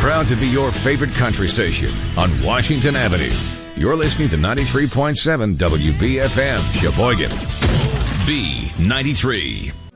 Proud to be your favorite country station on Washington Avenue. You're listening to 93.7 WBFM, Sheboygan. B93.